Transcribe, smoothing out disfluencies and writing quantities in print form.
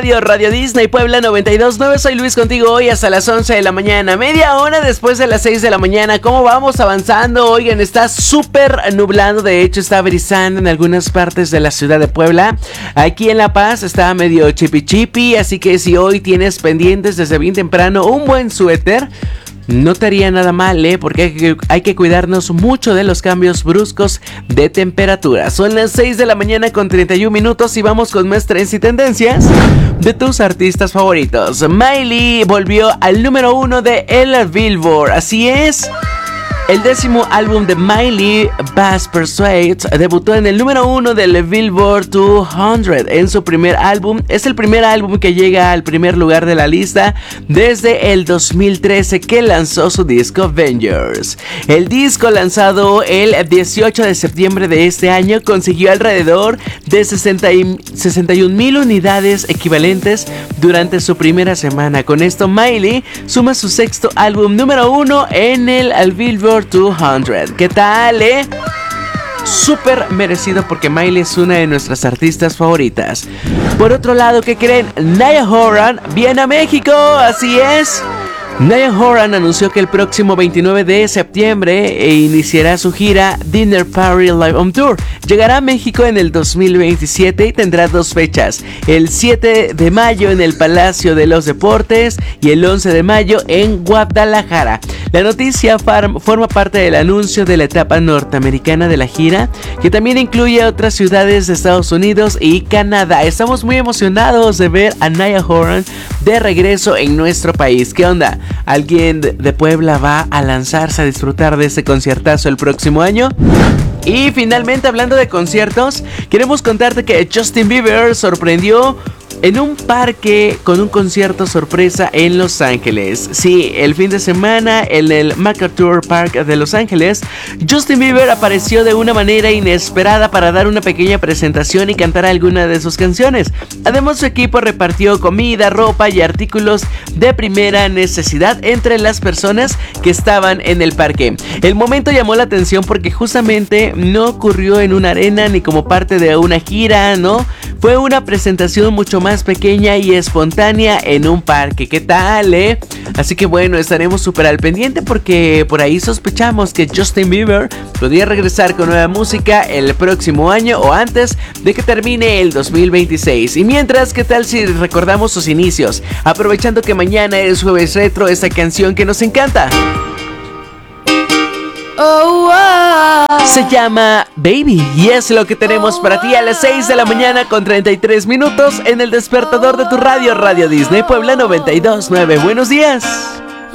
Radio Disney Puebla 92.9, soy Luis contigo hoy hasta las 11 de la mañana, media hora después de las 6 de la mañana. ¿Cómo vamos avanzando? Oigan, está súper nublado, de hecho está brisando en algunas partes de la ciudad de Puebla. Aquí en La Paz está medio chipi chipi, así que si hoy tienes pendientes desde bien temprano un buen suéter, no te haría nada mal, porque hay que cuidarnos mucho de los cambios bruscos de temperatura. Son las 6 de la mañana con 31 minutos y vamos con más trends y tendencias de tus artistas favoritos. Miley volvió al número 1 de el Billboard, así es. El 10º álbum de Miley, Bass Persuade, debutó en el número 1 del Billboard 200 en su primer álbum. Es el primer álbum que llega al primer lugar de la lista desde el 2013 que lanzó su disco Avengers. El disco, lanzado el 18 de septiembre de este año, consiguió alrededor de 61,000 unidades equivalentes durante su primera semana. Con esto, Miley suma su sexto álbum número 1 en el Billboard 200. ¿Qué tal, Súper merecido, porque Miley es una de nuestras artistas favoritas. Por otro lado, ¿qué creen? Niall Horan viene a México, así es. Niall Horan anunció que el próximo 29 de septiembre iniciará su gira Dinner Party Live on Tour. Llegará a México en el 2027 y tendrá dos fechas: el 7 de mayo en el Palacio de los Deportes y el 11 de mayo en Guadalajara. La noticia forma parte del anuncio de la etapa norteamericana de la gira, que también incluye otras ciudades de Estados Unidos y Canadá. Estamos muy emocionados de ver a Niall Horan de regreso en nuestro país. ¿Qué onda? ¿Alguien de Puebla va a lanzarse a disfrutar de este conciertazo el próximo año? Y finalmente, hablando de conciertos, queremos contarte que Justin Bieber sorprendió en un parque con un concierto sorpresa en Los Ángeles. Sí, el fin de semana en el MacArthur Park de Los Ángeles, Justin Bieber apareció de una manera inesperada para dar una pequeña presentación y cantar alguna de sus canciones. Además, su equipo repartió comida, ropa y artículos de primera necesidad entre las personas que estaban en el parque. El momento llamó la atención porque justamente no ocurrió en una arena ni como parte de una gira, ¿no? Fue una presentación mucho más pequeña y espontánea en un parque. ¿Qué tal, Así que bueno, estaremos súper al pendiente, porque por ahí sospechamos que Justin Bieber podría regresar con nueva música el próximo año o antes de que termine el 2026. Y mientras, ¿qué tal si recordamos sus inicios? Aprovechando que mañana es jueves retro, esta canción que nos encanta. Se llama Baby y es lo que tenemos para ti a las 6 de la mañana con 33 minutos en el despertador de tu radio, Radio Disney Puebla 92.9. Buenos días.